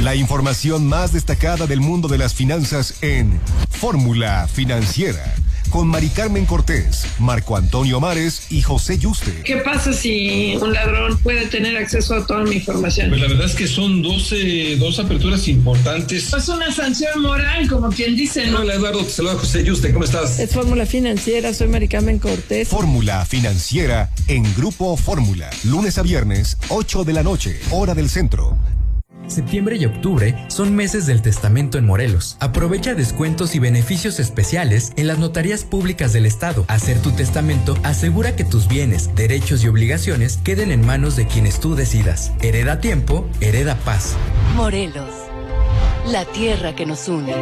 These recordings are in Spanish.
La información más destacada del mundo de las finanzas en Fórmula Financiera, con Mari Carmen Cortés, Marco Antonio Mares y José Yuste. ¿Qué pasa si un ladrón puede tener acceso a toda mi información? Pues la verdad es que son dos aperturas importantes. Es una sanción moral, como quien dice, ¿no? Hola Eduardo, te saluda José Yuste, ¿cómo estás? Es Fórmula Financiera, soy Mari Carmen Cortés. Fórmula Financiera en Grupo Fórmula, lunes a viernes, 8 de la noche, hora del centro. Septiembre y octubre son meses del testamento en Morelos. Aprovecha descuentos y beneficios especiales en las notarías públicas del estado. Hacer tu testamento asegura que tus bienes, derechos y obligaciones queden en manos de quienes tú decidas. Hereda tiempo, hereda paz. Morelos, la tierra que nos une.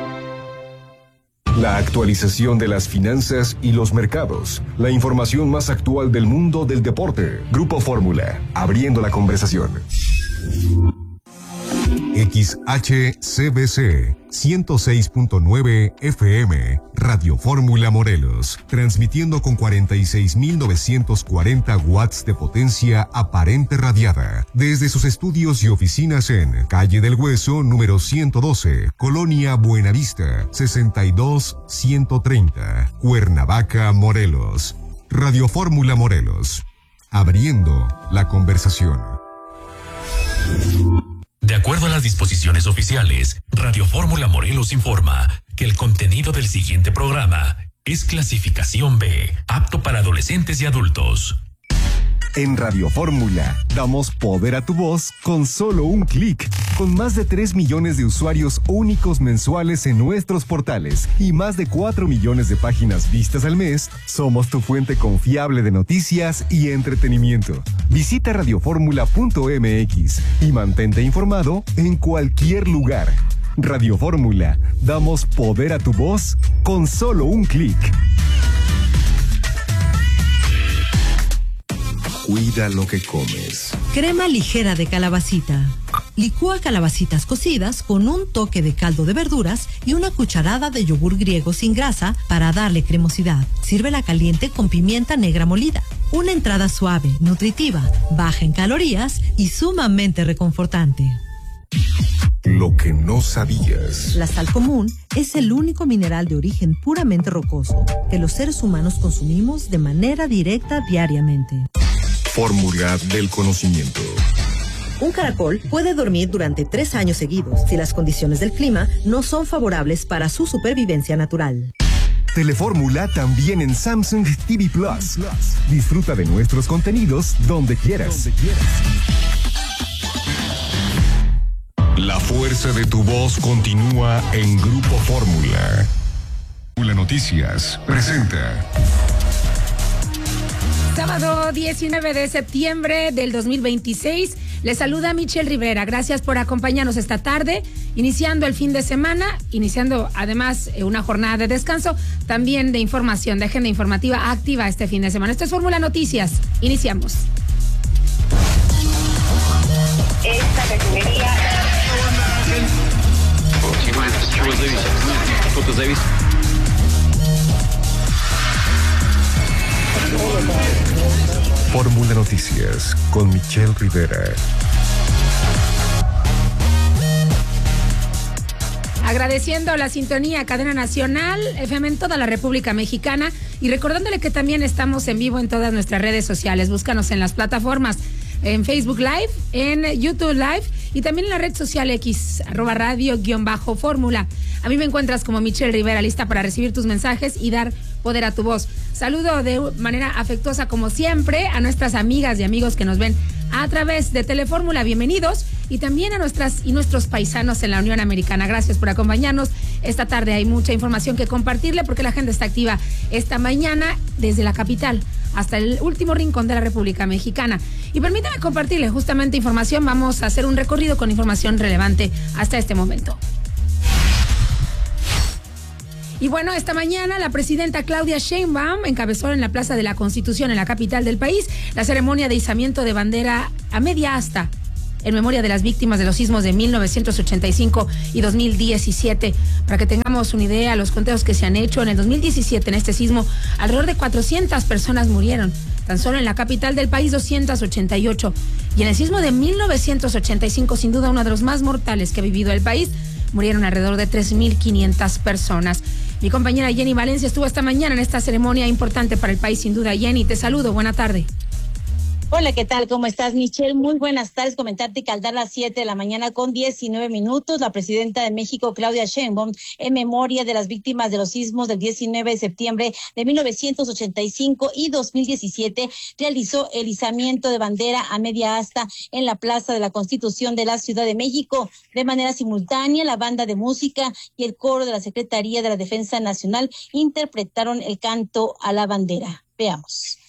La actualización de las finanzas y los mercados. La información más actual del mundo del deporte. Grupo Fórmula, abriendo la conversación. XHCBC 106.9 FM, Radio Fórmula Morelos, transmitiendo con 46.940 watts de potencia aparente radiada, desde sus estudios y oficinas en Calle del Hueso, número 112, Colonia Buenavista, 62130, Cuernavaca, Morelos. Radio Fórmula Morelos, abriendo la conversación. De acuerdo a las disposiciones oficiales, Radio Fórmula Morelos informa que el contenido del siguiente programa es clasificación B, apto para adolescentes y adultos. En Radio Fórmula, damos poder a tu voz con solo un clic. Con más de 3 millones de usuarios únicos mensuales en nuestros portales y más de 4 millones de páginas vistas al mes, somos tu fuente confiable de noticias y entretenimiento. Visita radioformula.mx y mantente informado en cualquier lugar. Radio Fórmula, damos poder a tu voz con solo un clic. Cuida lo que comes. Crema ligera de calabacita. Licúa calabacitas cocidas con un toque de caldo de verduras y una cucharada de yogur griego sin grasa para darle cremosidad. Sírvela caliente con pimienta negra molida. Una entrada suave, nutritiva, baja en calorías y sumamente reconfortante. Lo que no sabías. La sal común es el único mineral de origen puramente rocoso que los seres humanos consumimos de manera directa diariamente. Fórmula del conocimiento. Un caracol puede dormir durante 3 años seguidos si las condiciones del clima no son favorables para su supervivencia natural. Telefórmula también en Samsung TV Plus. Disfruta de nuestros contenidos donde quieras. La fuerza de tu voz continúa en Grupo Fórmula. Fórmula Noticias presenta. Sábado 19 de septiembre del 2026, les saluda Michelle Rivera. Gracias por acompañarnos esta tarde, iniciando el fin de semana, iniciando además una jornada de descanso, también de información, de agenda informativa activa este fin de semana. Esto es Fórmula Noticias. Iniciamos. Esta refinería... Fórmula Noticias con Michelle Rivera. Agradeciendo la sintonía Cadena Nacional, FM en toda la República Mexicana y recordándole que también estamos en vivo en todas nuestras redes sociales. Búscanos en las plataformas, en Facebook Live, en YouTube Live y también en la red social X, @radio_fórmula. A mí me encuentras como Michelle Rivera, lista para recibir tus mensajes y dar poder a tu voz. Saludo de manera afectuosa como siempre a nuestras amigas y amigos que nos ven a través de Telefórmula. Bienvenidos. Y también a nuestras y nuestros paisanos en la Unión Americana. Gracias por acompañarnos. Esta tarde hay mucha información que compartirle porque la agenda está activa esta mañana desde la capital hasta el último rincón de la República Mexicana. Y permítame compartirle justamente información. Vamos a hacer un recorrido con información relevante hasta este momento. Y bueno, esta mañana la presidenta Claudia Sheinbaum encabezó en la Plaza de la Constitución, en la capital del país, la ceremonia de izamiento de bandera a media asta en memoria de las víctimas de los sismos de 1985 y 2017. Para que tengamos una idea, los conteos que se han hecho en el 2017 en este sismo, alrededor de 400 personas murieron. Tan solo en la capital del país 288. Y en el sismo de 1985, sin duda uno de los más mortales que ha vivido el país, murieron alrededor de 3.500 personas. Mi compañera Jenny Valencia estuvo esta mañana en esta ceremonia importante para el país, sin duda. Jenny, te saludo. Buena tarde. Hola, ¿qué tal? ¿Cómo estás, Michelle? Muy buenas tardes. Comentarte que al dar las 7 de la mañana con 19 minutos, la presidenta de México, Claudia Sheinbaum, en memoria de las víctimas de los sismos del 19 de septiembre de 1985 y 2017, realizó el izamiento de bandera a media asta en la Plaza de la Constitución de la Ciudad de México. De manera simultánea, la banda de música y el coro de la Secretaría de la Defensa Nacional interpretaron el canto a la bandera. Veamos.